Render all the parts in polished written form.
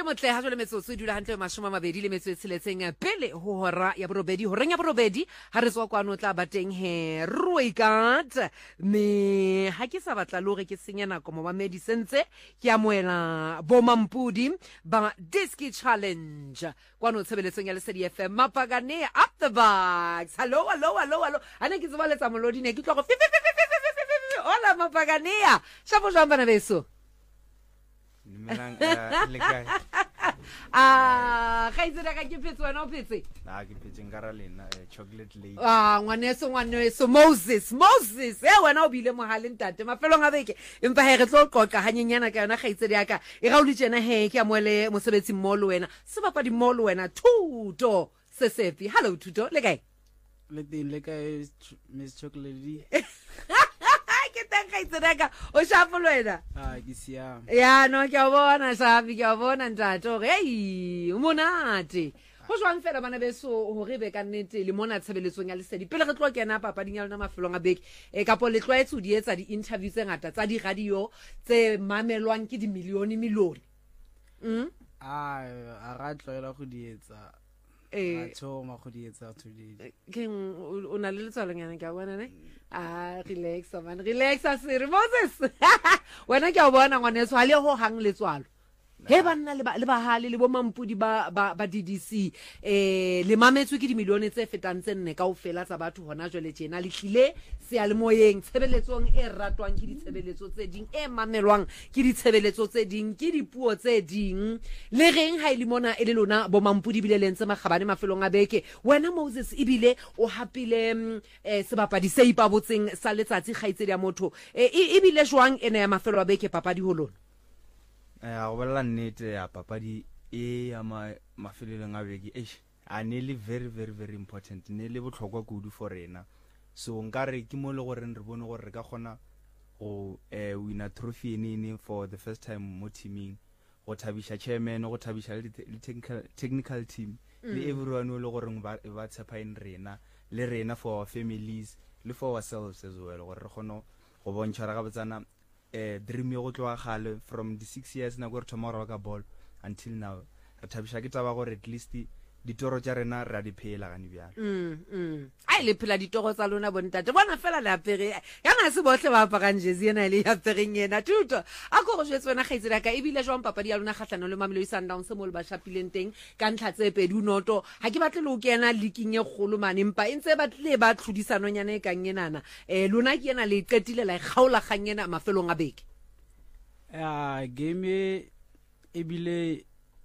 motle ha jole metsotso dula hantle mashoma mabedi le metso e tsheletseng pele ho hora ya borobedi horeng ya borobedi ha re tswa kwano tla bateng he Rooigat me ha ke sa batla le hore ke senya nako mo ba medicine ke amoela bo Mampudi ba Disky Challenge kwano tshebeletsong ya Lesedi FM Mapagane up the bags. Hello ana ke tseba letsa molodi ne ke tlo go hola Mapagane shabo jamba na beso ga itsela ka ke phetse wena o phetse ke phetse nkara lena chocolate lady ngwaneso Moses wena o bile mohaleng tate mafelong a beke empa he re tlo qoqa hanyenyana ka yona ga itsedi yaka e ga o le tsena he ke amoele mosebetsi molo wena se bapadi molo wena Thuto Sesepi. Hello Thuto le kae le kae Miss Chocolate lady o shafo lwena ke siame ya no ke a bona shafi ke a bona ntato hey monate go jwang fela bana beso hore be ka nnete le mona tshebeletsong ya Lesedi pele re tlo kena papading ya lona mafelong a beke ka po le tlwaetse di etsa di interview tse ngata tsa di radio tse mamelwang ke di milione a ra tloela go di etsa thoma go di etsa today ke o na le letsalonyana ke a bona ne relax man relax asiri Moses wena ke a bona ngwaneso ha le ho hang letswalo he banna le bahale le bo Mampudi ba DDC le mametswe ke di milione tse fetang tse nne kaofela tsa batho hona jwale tjena le tlile se a le moyeng tshebeletsong e ratwang ke ditshebeletso tse ding e mamelwang ke ditshebeletso tse ding ke dipuo tse ding le reng ha ile mona e le lona bo Mampudi bile lentse magabane mafelong a beke wena Moses ibile o hapile sebapadi se ipabotseng sa letsatsi gaitsedi ya motho ibile jwang ene ya mafelo a beke papadi ho lona go bolela nnete ya papadi e ya mafelelong a beke a ne le very important ne le botlhokwa kudu for rena so nkare ke mo le gore re bone gore re ka gona go wina trophy ene for the first time mo teaming go thabisha chairman go thabisha le technical team le everyone le gore ba tshepa in rena le rena for our families le for ourselves as well gore re gone go bontsha ra ga botsana dream yo go tloa gale from the 6 years na go re tomorrow ka ball until now re thabisha ke taba gore at least ditoro tša rena ra di phela ga ni bjalo ai le phela ditoro tsa lona bontate bona fela le apere yana se bohle ba apagang jezi ena le apereng yena Thuto a go go jwetse wena gaitsela ka ebile jwang papadi ya lona kgatlano le Mamelodi Sundowns mo le ba shapileng teng ka ntlha tse pedi noto ha ke batle le o kena leaking e kgolo mane empa entse ba tle ba tlhodisano nyana e kang yenana lona ke yena le qetile la kgaola gang yena mafelong a beke game e bile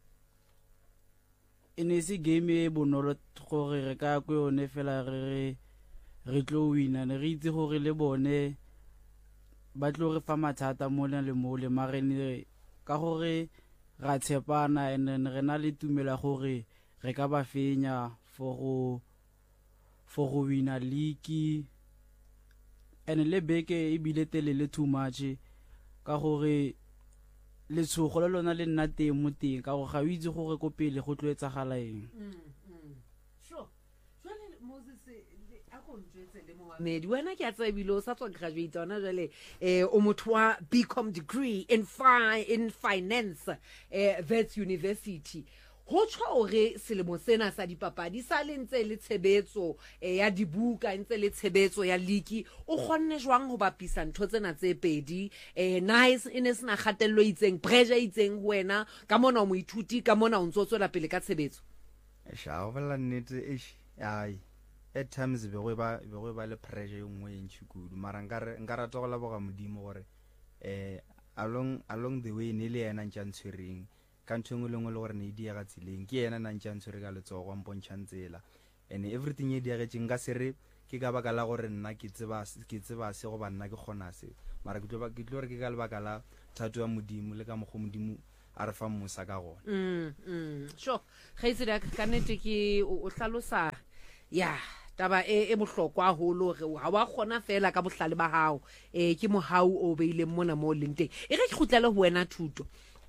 se game e bonolo gore re ka go yone fela re tlo wina ne re itse gore le bone ba tlo re fa mathata mona le mole marene ka gore ra tshepana and re na le tumela gore re ka ba fenya for go wina league and le beke e bile telele too much ka gore le tshogo le lona le nna teng mo teng ka go ga o itse gore go pele go tloetsa galaeng sure jwale Moses a go ntwetse le Mohammed wena ke a tsaya bilo sa tswa graduate ona jwale o motho wa BCom degree in finance Wits University ho tswa hore selemo sena sa dipapadi sa lentse le tshebetso ya dibuka ntse le tshebetso ya league o kgonne jwang ho bapisa ntho tsena tse pedi nice ene sena khatello itseng pressure itseng wena ka mona o moithuti ka mona o ntse o tswela pele ka tshebetso o bolela nnete ai at times be go ba le pressure e nngwe e ntši kudu mara nka rata go leboga Modimo gore along the way ne le yena ntša ntshwereng ka ntho le gore ne di ga tsileng ke yena na ntša ntshwere ka letsogo mpontšhang tsela and everything e diagetseng ka sere ke ka baka la gore nna ke tseba se go banna ke kgona se mara ke tlo re ke ka lebaka la thato ya Modimo le ka mo go Modimo a re fa mmusa ka gona sure ga itse ka nnete ke o hlalosa ya taba e bohlokwa holo re ha wa khona fela ka bohlale ba hao ke mohau o beile mona mo lenteng e re ke khutlele ho wena Thuto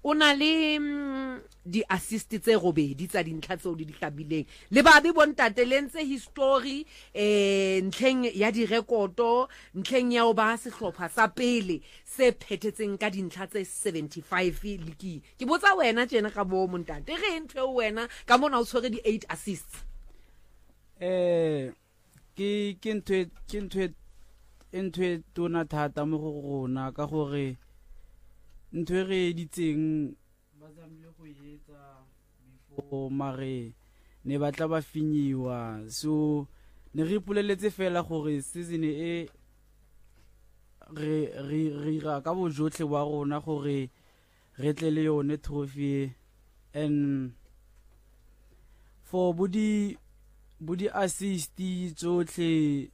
o na le di-assist tse robedi tsa dintlha tseo di hlabileng le babe bontate le ntse history ntlheng ya direkoto ntlheng ya o ba sehlopha sa pele se phethetseng ka dintlha tse 75 liki ke botsa wena tjena ka bo montate re ntwe wena ka mona o tshwere di-8 assists ke ntwe tona thata mo go rona ka gore ntwe re ditseng ba zamile go etsa before mare ne batla ba finyiwa so ne re ipoleletse fela gore season e re ra ka bojotlhe wa rona gore re tle le yone trophy and for body assist tsotlhe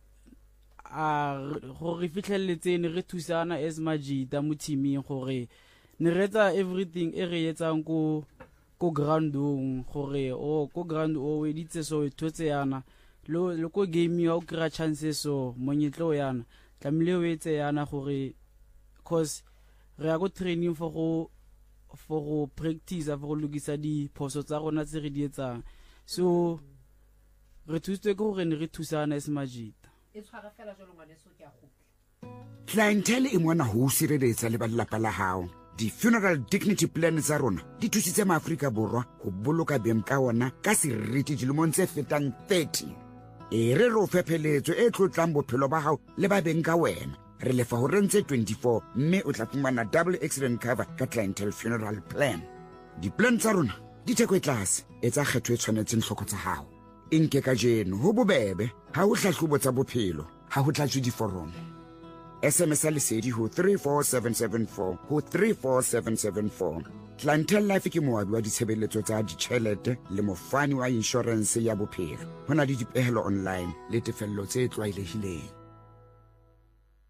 gore fitlheletse ne re thusana as Majita mo teaming gore ne retsa everything e re etsang ko groundong gore ko ground o we ditse so thotse yana le ko game ya o kra chances so monyetlo yana tlamile o etse yana gore cause re ya go training for go practice for go lukisa di phoso tsa rona tse re di etsang so re thusitswe ke gore ne re thusana as Majita e tshwara fela jalo ngwaneso ke a gopla clientele e mona ho sireletsa le ba lelapa la hao di-funeral dignity plan tsa rona di thusitse maAfrika Borwa go boloka beng ka ona ka seriti dilemong tse fetang 30 re re o fepheletso e tlotlang bophelo ba hao le ba beng ka wena re lefa ho rentse 24 mme o tla fumana double accident cover ka clientele funeral plan di-plan tsa rona di theko e tlase e tsa kgetho e tshwanetseng tlhoko tsa hao inke ka jeno ho bobebe ha o hlahlobo tsa bophelo ha ho tlatswe diforomo SMS lesedi ho 34774 ho 34774 Clientele Life ke moabi wa ditshebeletso tsa ditjhelete le mofani wa insurance ya bophelo hona le dipehelo online le tefello tse tlwaelehileng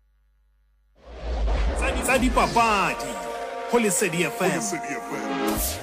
tsa dipapadi ho Lesedi FM